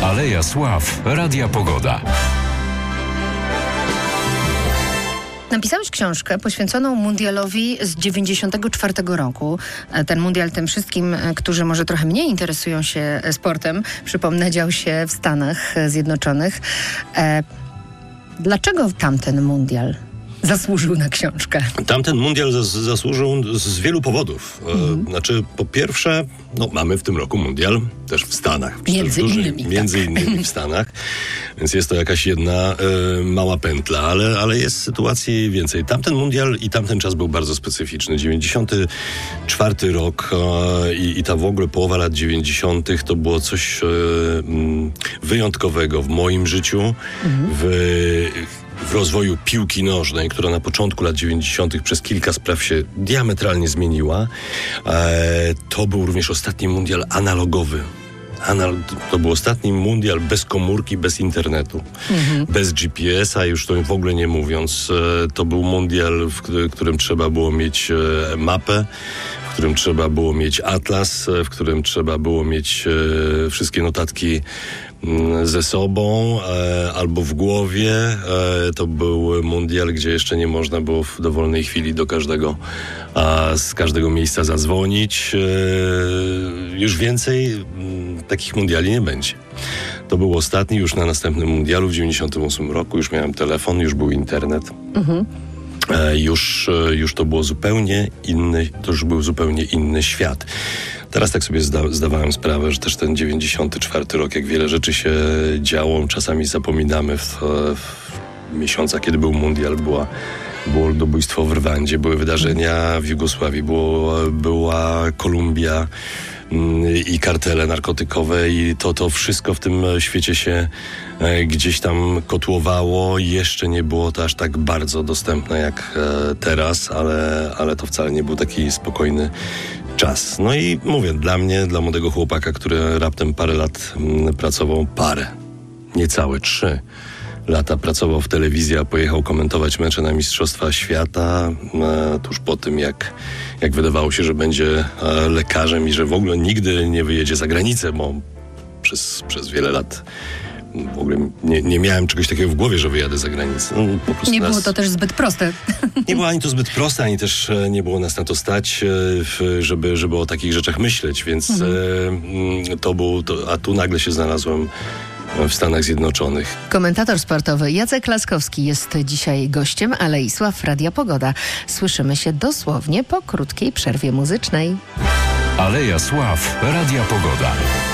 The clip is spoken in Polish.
Aleja Sław Radia Pogoda. Napisałeś książkę poświęconą mundialowi z 94 roku. Ten mundial tym wszystkim, którzy może trochę mniej interesują się sportem, przypomnę, dział się w Stanach Zjednoczonych. Dlaczego tamten mundial zasłużył na książkę? Tamten mundial zasłużył z wielu powodów. Znaczy, po pierwsze, mamy w tym roku mundial też w Stanach. Między innymi w Stanach. Więc jest to jakaś jedna mała pętla, ale jest sytuacji więcej. Tamten mundial i tamten czas był bardzo specyficzny. 94 rok i ta w ogóle połowa lat 90. to było coś wyjątkowego w moim życiu, w rozwoju piłki nożnej, która na początku lat 90. przez kilka spraw się diametralnie zmieniła. To był również ostatni mundial analogowy. To był ostatni mundial bez komórki, bez internetu, bez GPS-a, już to w ogóle nie mówiąc. To był mundial, w którym trzeba było mieć mapę, w którym trzeba było mieć atlas, w którym trzeba było mieć wszystkie notatki ze sobą albo w głowie. To był mundial, gdzie jeszcze nie można było w dowolnej chwili z każdego miejsca zadzwonić. Już więcej takich mundiali nie będzie. To był ostatni, już na następnym mundialu w 98 roku. Już miałem telefon, już był internet. Już to było zupełnie inny, to już był zupełnie inny świat. Teraz tak sobie zdawałem sprawę, że też ten 94 rok, jak wiele rzeczy się działo, czasami zapominamy w miesiącach, kiedy był mundial, było ludobójstwo w Rwandzie, były wydarzenia w Jugosławii, była Kolumbia i kartele narkotykowe i to wszystko w tym świecie się gdzieś tam kotłowało. Jeszcze nie było to aż tak bardzo dostępne jak teraz, ale to wcale nie był taki spokojny czas. No i mówię, dla mnie, dla młodego chłopaka, który raptem parę lat pracował, niecałe 3 lata pracował w telewizji, a pojechał komentować mecze na Mistrzostwa Świata tuż po tym, jak wydawało się, że będzie lekarzem i że w ogóle nigdy nie wyjedzie za granicę, bo przez wiele lat w ogóle nie miałem czegoś takiego w głowie, że wyjadę za granicę. Po prostu było to też zbyt proste. Nie było ani to zbyt proste, ani też nie było nas na to stać, żeby o takich rzeczach myśleć, więc a tu nagle się znalazłem w Stanach Zjednoczonych. Komentator sportowy Jacek Laskowski jest dzisiaj gościem Alei Sław Radia Pogoda. Słyszymy się dosłownie po krótkiej przerwie muzycznej. Aleja Sław Radia Pogoda.